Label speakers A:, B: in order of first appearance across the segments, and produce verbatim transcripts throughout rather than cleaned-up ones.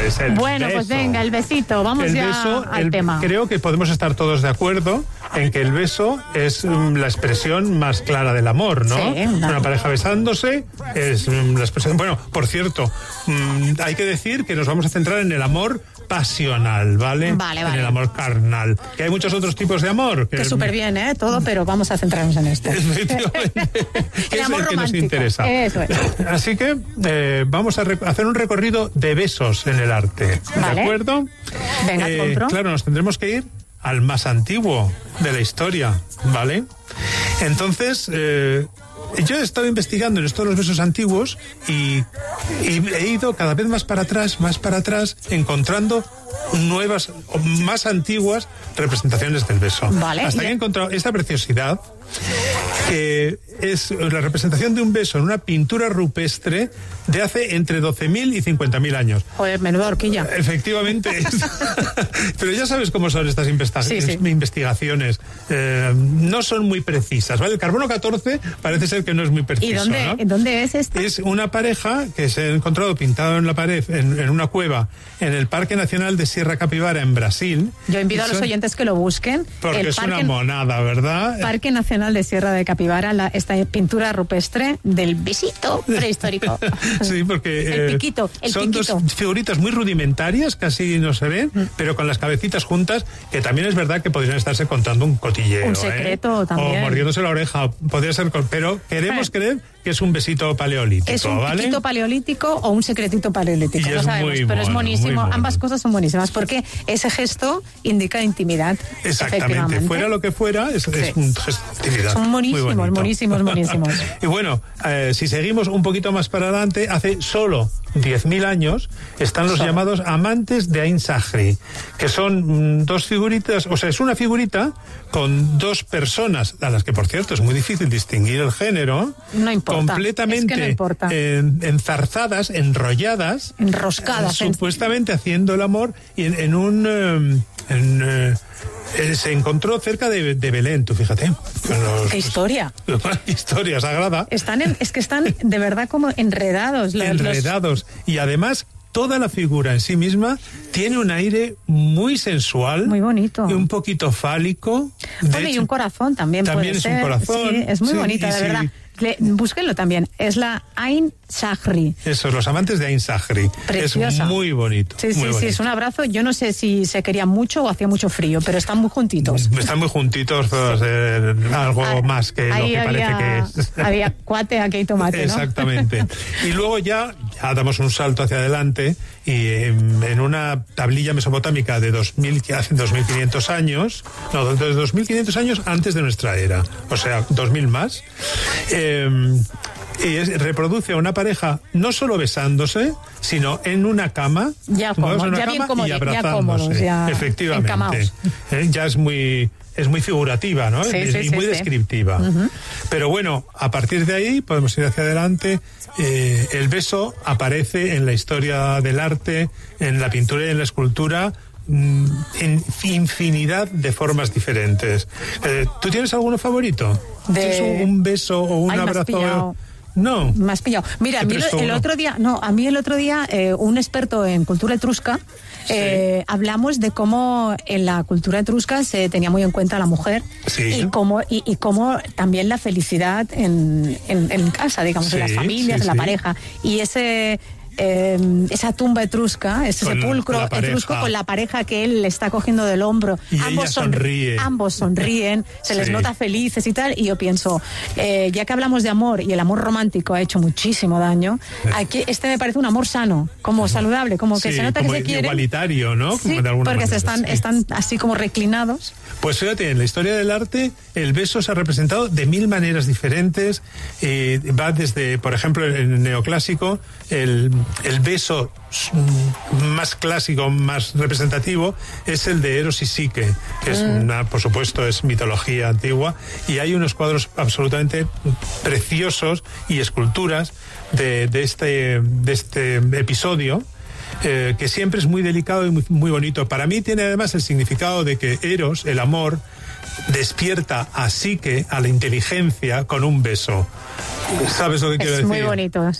A: es el
B: Bueno,
A: beso.
B: pues venga, el besito. Vamos
A: el
B: ya
A: beso,
B: al
A: el,
B: tema.
A: Creo que podemos estar todos de acuerdo en que el beso es um, la expresión más clara del amor, ¿no?
B: Sí, no.
A: Una pareja besándose es um, la expresión... Bueno, por cierto, um, hay que decir que nos vamos a centrar en el amor pasional, ¿vale?
B: Vale, vale.
A: En el amor carnal. Que hay muchos otros tipos de amor.
B: Que súper bien, ¿eh? Todo, pero vamos a centrarnos en este.
A: Efectivamente. Que
B: El
A: es
B: amor
A: el que nos
B: romántico.
A: interesa.
B: Eso es.
A: Así que eh, vamos a re- hacer un recorrido de besos en el arte.
B: Vale.
A: ¿De acuerdo?
B: Venga,
A: Eh,
B: compro.
A: Claro, nos tendremos que ir al más antiguo de la historia, ¿vale? Entonces, eh, yo he estado investigando en estos los besos antiguos y, y he ido cada vez más para atrás, más para atrás, encontrando nuevas o más antiguas representaciones del beso.
B: Vale.
A: Hasta
B: Y-
A: que he encontrado esta preciosidad, que es la representación de un beso en una pintura rupestre de hace entre doce mil y cincuenta mil años.
B: Joder, menuda horquilla.
A: Efectivamente. es- Pero ya sabes cómo son estas investa-
B: Sí, sí.
A: investigaciones. Eh, no son muy precisas, ¿vale? El carbono catorce parece ser que no es muy preciso,
B: ¿Y dónde,
A: ¿no?
B: dónde es esta?
A: Es una pareja que se ha encontrado pintado en la pared, en, en una cueva, en el Parque Nacional de Sierra Capibara, en Brasil.
B: Yo invito a
A: Y
B: los
A: son-
B: oyentes que lo busquen.
A: Porque
B: el
A: es una
B: Parque,
A: monada, ¿verdad?
B: Parque Nacional de Sierra de Capibara, la, esta pintura rupestre del besito prehistórico.
A: Sí, porque
B: El
A: eh,
B: piquito, el
A: son
B: piquito.
A: dos figuritas muy rudimentarias, casi no se ven, pero con las cabecitas juntas, que también es verdad que podrían estarse contando un cotilleo.
B: Un secreto
A: ¿eh?
B: también.
A: O mordiéndose la oreja, podría ser, con- pero queremos
B: Eh.
A: creer que es un besito paleolítico,
B: Es un
A: ¿vale?
B: piquito paleolítico o un secretito paleolítico,
A: Y
B: no
A: es
B: sabemos,
A: muy
B: pero es
A: mono,
B: buenísimo.
A: muy mono.
B: Ambas cosas son buenísimas porque ese gesto indica intimidad.
A: Exactamente,
B: efectivamente.
A: fuera lo que fuera, es, es
B: Sí.
A: un gesto de actividad.
B: Son
A: Muy
B: buenísimos,
A: bonito.
B: buenísimos, buenísimos.
A: Y bueno, eh, si seguimos un poquito más para adelante, hace solo diez mil años están los
B: Solo.
A: llamados amantes de Ain Sahri, que son mm, dos figuritas, o sea, es una figurita con dos personas, a las que por cierto es muy difícil distinguir el género,
B: No importa,
A: completamente
B: es que no importa.
A: eh, enzarzadas, enrolladas,
B: Enroscadas.
A: eh,
B: en-
A: supuestamente haciendo el amor y en, en un eh, en, eh, eh, se encontró cerca de, de Belén, tú fíjate. Con los-
B: ¡Qué historia!
A: Historia sagrada.
B: Están en- es que están de verdad como enredados. los- los-
A: Enredados. Y además, toda la figura en sí misma tiene un aire muy sensual.
B: Muy bonito.
A: Y un poquito fálico. De
B: Bueno, y
A: hecho,
B: un corazón también,
A: también
B: puede
A: es un
B: ser.
A: corazón.
B: Sí, es muy
A: Sí,
B: bonita,
A: y
B: de
A: sí.
B: verdad. Le- búsquenlo también. Es la Ain Sahri.
A: Esos, los amantes de Ain Sahri.
B: Preciosa.
A: Es muy bonito.
B: Sí,
A: muy
B: sí, sí,
A: bonito.
B: es un abrazo. Yo no sé si se querían mucho o hacía mucho frío, pero están muy juntitos.
A: Están muy juntitos, todos, eh, algo
B: Ah,
A: más que lo
B: ahí
A: que
B: había,
A: parece que es.
B: había cuate, aquí hay tomate, ¿no?
A: Exactamente. Y luego ya, ya damos un salto hacia adelante y en, en una tablilla mesopotámica de dos mil, hace dos mil quinientos años, no, de dos mil quinientos años antes de nuestra era, o sea, dos mil más, eh, y es- reproduce a una pareja no solo besándose, sino en una cama.
B: Ya
A: ¿no?
B: cómodo,
A: En una
B: ya bien
A: cama
B: cómodo,
A: y
B: ya
A: abrazándose.
B: cómodos, ya
A: Efectivamente.
B: encamaos.
A: Eh, ya es muy... Es muy figurativa, ¿no?
B: Sí,
A: y
B: sí,
A: y
B: sí,
A: muy
B: sí.
A: descriptiva. Pero bueno, a partir de ahí podemos ir hacia adelante. Eh, el beso aparece en la historia del arte, en la pintura y en la escultura, mm, en infinidad de formas diferentes. Eh, ¿Tú tienes alguno favorito?
B: De-
A: ¿Tienes un, un beso o un
B: Ay, me has
A: abrazo?
B: pillado.
A: No.
B: Me has pillado. Mira, a
A: Te
B: mí
A: presto
B: el, el
A: uno.
B: otro día, no, a mí el otro día, eh, un experto en cultura etrusca, eh, hablamos de cómo en la cultura etrusca se tenía muy en cuenta a la mujer
A: Sí.
B: y cómo y, y cómo también la felicidad en, en, en casa, digamos, en las
A: Sí,
B: familias,
A: sí,
B: en la
A: sí.
B: pareja. Y ese eh, esa tumba etrusca, ese
A: Con-
B: sepulcro
A: con la pareja.
B: etrusco con la pareja que él le está cogiendo del hombro.
A: Y ella
B: ambos sonri-
A: sonríe.
B: Ambos sonríen, se les
A: Sí.
B: nota felices y tal. Y yo pienso, eh, ya que hablamos de amor y el amor romántico ha hecho muchísimo daño, aquí este me parece un amor sano, como saludable, como que
A: Sí,
B: se nota
A: como
B: que se quieren.
A: igualitario, ¿no?
B: Sí,
A: Como de alguna
B: porque se
A: manera,
B: están,
A: sí.
B: están así como reclinados.
A: Pues fíjate, en la historia del arte el beso se ha representado de mil maneras diferentes. Eh, va desde, por ejemplo, en el neoclásico, el, el beso mm, más clásico, más representativo, es el de Eros y Psique, que es una, por supuesto, es mitología antigua, y hay unos cuadros absolutamente preciosos y esculturas de, de este, de este episodio. Eh, que siempre es muy delicado y muy, muy bonito. Para mí tiene además el significado de que Eros, el amor, despierta a Psique, a la inteligencia, con un beso. ¿Sabes lo que quiero
B: Es
A: decir?
B: muy bonito, sí.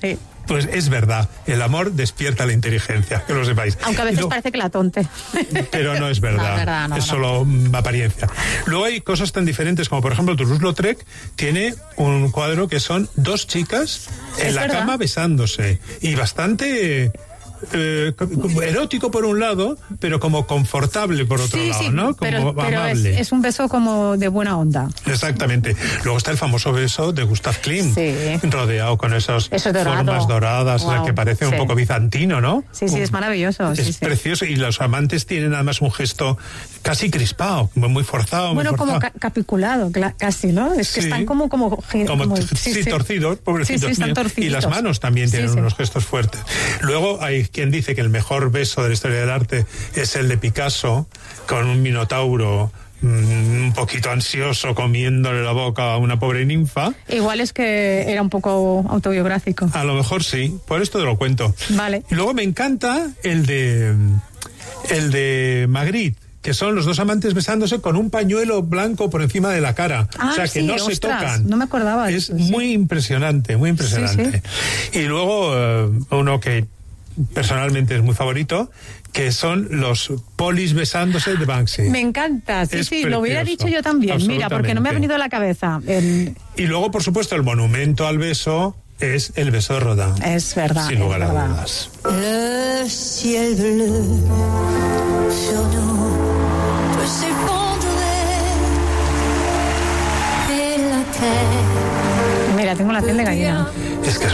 A: Pues es verdad, el amor despierta la inteligencia, que lo sepáis.
B: Aunque a veces
A: luego,
B: parece que la tonte.
A: Pero no es verdad,
B: no, verdad no,
A: es
B: no.
A: solo apariencia. Luego hay cosas tan diferentes como, por ejemplo, Toulouse-Lautrec tiene un cuadro que son dos chicas en
B: es
A: la
B: verdad.
A: cama besándose, y bastante... Eh, erótico por un lado, pero como confortable por otro
B: sí,
A: lado,
B: sí,
A: ¿no? Como
B: pero, pero es,
A: amable.
B: es un beso como de buena onda.
A: Exactamente. Luego está el famoso beso de Gustav Klimt,
B: Sí.
A: rodeado con esas
B: Eso dorado.
A: formas doradas,
B: Wow.
A: o sea, que parece
B: Sí.
A: un poco bizantino, ¿no?
B: Sí, sí, es maravilloso.
A: Es
B: sí, sí.
A: precioso, y los amantes tienen además un gesto casi crispado, muy forzado.
B: Bueno,
A: muy
B: como
A: forzado.
B: ca- capiculado, cla- casi, ¿no? Es que
A: Sí.
B: están como... como, gi-
A: Como,
B: como-
A: sí, torcidos, pobrecitos
B: Sí, sí, están
A: míos. Y
B: torciditos.
A: las manos también tienen
B: Sí, sí.
A: unos gestos fuertes. Luego hay quien dice que el mejor beso de la historia del arte es el de Picasso, con un minotauro mmm, un poquito ansioso comiéndole la boca a una pobre ninfa.
B: Igual es que era un poco autobiográfico.
A: A lo mejor sí, por esto te lo cuento.
B: Vale.
A: Y luego me encanta el de el de Magritte, que son los dos amantes besándose con un pañuelo blanco por encima de la cara.
B: Ah,
A: o sea, que
B: sí,
A: no se
B: ostras,
A: tocan.
B: no me acordaba de
A: Es
B: eso, sí.
A: muy impresionante, muy impresionante.
B: Sí,
A: Y luego eh, uno que personalmente es muy favorito, que son los polis besándose de Banksy.
B: Me encanta, sí,
A: Es
B: sí, lo hubiera
A: precioso,
B: dicho yo también. Mira, porque no me ha
A: absolutamente.
B: venido a la cabeza. El-
A: Y luego, por supuesto, el monumento al beso es el beso de Rodin.
B: Es verdad.
A: Sin lugar
B: es
A: a
B: verdad.
A: dudas.
C: Le ciel bleu sur nous peut s'effondrer et la terre
B: Mira, tengo la piel de gallina.
A: Es que es